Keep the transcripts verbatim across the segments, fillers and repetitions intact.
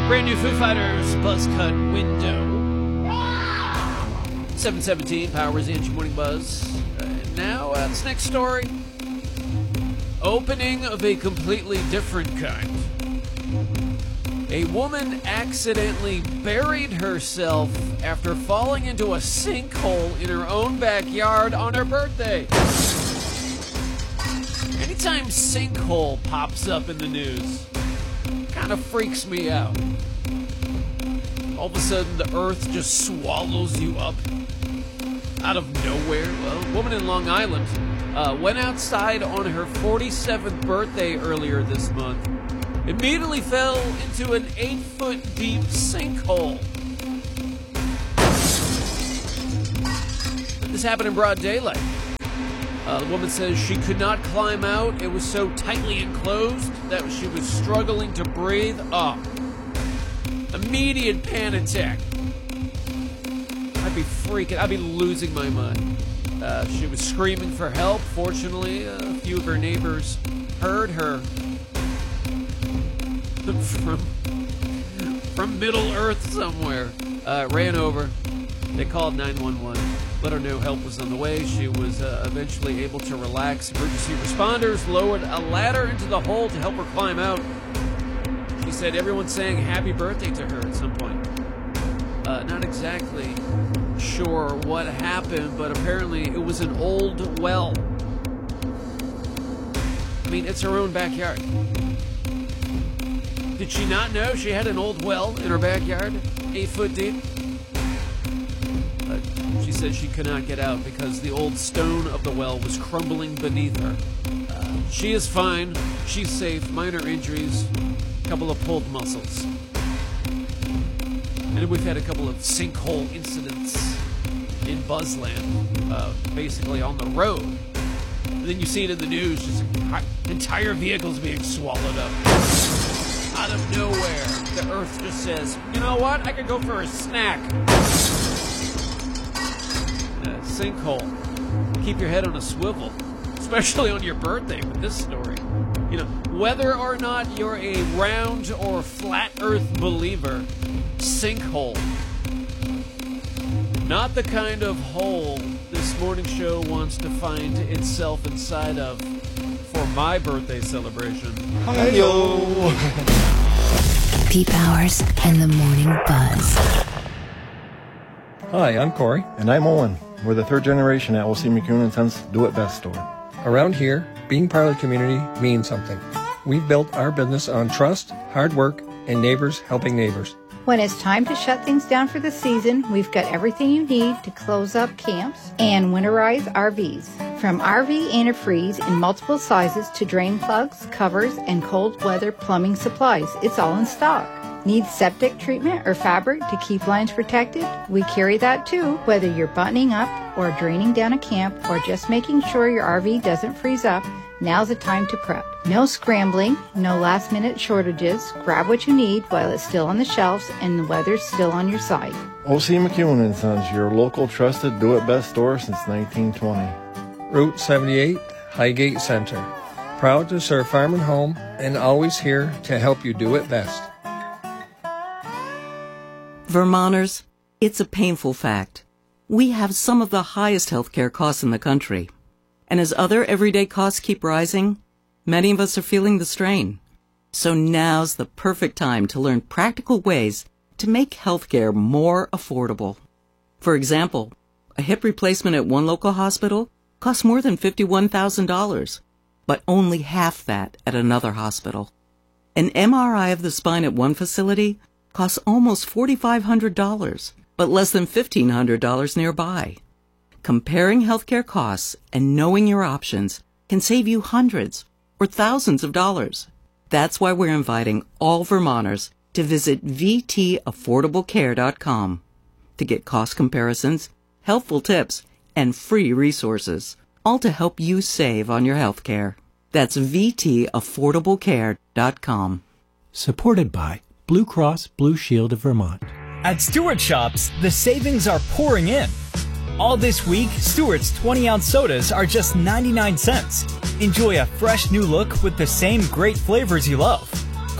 Brand new Foo Fighters, Buzzcut Window. seven seventeen, Powers Inch Morning Buzz. Uh, now, uh, this next story. Opening of a completely different kind. A woman accidentally buried herself after falling into a sinkhole in her own backyard on her birthday. Anytime sinkhole pops up in the news, kind of freaks me out. All of a sudden, the earth just swallows you up out of nowhere. Well, a woman in Long Island uh, went outside on her forty-seventh birthday earlier this month. Immediately fell into an eight-foot deep sinkhole. This happened in broad daylight. Uh, the woman says she could not climb out. It was so tightly enclosed that she was struggling to breathe. Oh, immediate panic attack. I'd be freaking, I'd be losing my mind. Uh, she was screaming for help. Fortunately, a few of her neighbors heard her from, from Middle Earth somewhere. Uh, ran over. They called nine one one. Let her know help was on the way. She was uh, eventually able to relax. Emergency responders lowered a ladder into the hole to help her climb out. She said everyone's saying happy birthday to her at some point. Uh, not exactly sure what happened, but apparently it was an old well. I mean, it's her own backyard. Did she not know she had an old well in her backyard, eight foot deep? But she said she could not get out because the old stone of the well was crumbling beneath her. Uh, she is fine. She's safe. Minor injuries. A couple of pulled muscles. And we've had a couple of sinkhole incidents in Buzzland, uh, basically on the road. And then you see it in the news, just entire vehicles being swallowed up. Out of nowhere, the earth just says, you know what, I could go for a snack. Uh, sinkhole. Keep your head on a swivel, especially on your birthday with this story. You know, whether or not you're a round or flat earth believer, sinkhole. Not the kind of hole this morning show wants to find itself inside of for my birthday celebration. Hi-yo! Pete Powers and the Morning Buzz. Hi, I'm Corey. And I'm Owen. We're the third generation at O C McEwen and Sons Do It Best store. Around here, being part of the community means something. We've built our business on trust, hard work, and neighbors helping neighbors. When it's time to shut things down for the season, we've got everything you need to close up camps and winterize R Vs. From R V antifreeze in multiple sizes to drain plugs, covers, and cold weather plumbing supplies, it's all in stock. Need septic treatment or fabric to keep lines protected? We carry that too. Whether you're buttoning up or draining down a camp or just making sure your R V doesn't freeze up, now's the time to prep. No scrambling, no last minute shortages. Grab what you need while it's still on the shelves and the weather's still on your side. O C McEwen and Sons, your local trusted Do It Best store since nineteen twenty. Route seventy-eight, Highgate Center. Proud to serve farm and home and always here to help you do it best. Vermonters, it's a painful fact. We have some of the highest healthcare costs in the country. And as other everyday costs keep rising, many of us are feeling the strain. So now's the perfect time to learn practical ways to make healthcare more affordable. For example, a hip replacement at one local hospital costs more than fifty-one thousand dollars, but only half that at another hospital. An M R I of the spine at one facility costs almost four thousand five hundred dollars, but less than fifteen hundred dollars nearby. Comparing healthcare costs and knowing your options can save you hundreds or thousands of dollars. That's why we're inviting all Vermonters to visit v t affordable care dot com to get cost comparisons, helpful tips, and free resources, all to help you save on your healthcare. That's v t affordable care dot com. Supported by Blue Cross Blue Shield of Vermont. At Stewart Shops, the savings are pouring in. All this week, Stewart's twenty-ounce sodas are just ninety-nine cents. Enjoy a fresh new look with the same great flavors you love.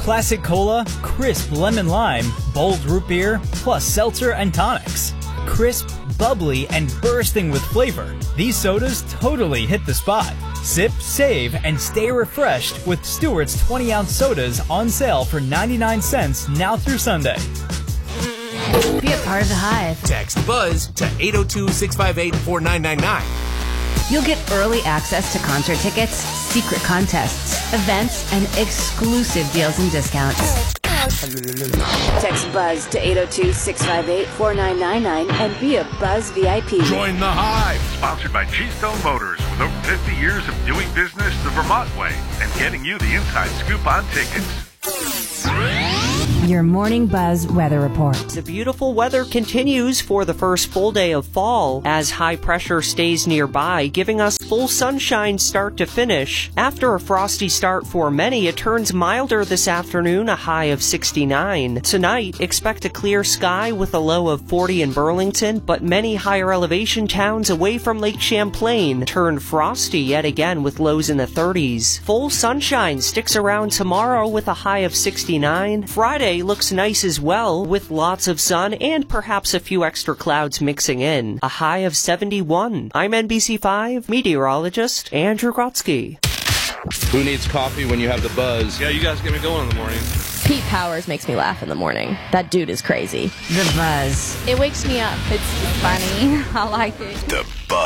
classic cola, crisp lemon lime, bold root beer, plus seltzer and tonics. Crisp, bubbly, and bursting with flavor, these sodas totally hit the spot. Sip, save, and stay refreshed with Stewart's twenty ounce sodas on sale for ninety-nine cents now through Sunday. Be a part of the Hive. Text BUZZ to eight oh two, six five eight, four nine nine nine. You'll get early access to concert tickets, secret contests, events, and exclusive deals and discounts. Text BUZZ to eight oh two, six five eight, four nine nine nine and be a Buzz V I P. Join the Hive, sponsored by Keystone Motors, with over fifty years of doing business the Vermont way and getting you the inside scoop on tickets. Your Morning Buzz weather report. The beautiful weather continues for the first full day of fall as high pressure stays nearby, giving us full sunshine start to finish. After a frosty start for many, it turns milder this afternoon, a high of sixty-nine. Tonight, expect a clear sky with a low of forty in Burlington, but many higher elevation towns away from Lake Champlain turn frosty yet again with lows in the thirties. Full sunshine sticks around tomorrow with a high of sixty-nine. Friday looks nice as well, with lots of sun and perhaps a few extra clouds mixing in. A high of seventy-one. I'm N B C five meteorologist Andrew Grotsky. Who needs coffee when you have the buzz? Yeah, you guys get me going in the morning. Pete Powers makes me laugh in the morning. That dude is crazy. The Buzz. It wakes me up. It's funny. I like it. The Buzz.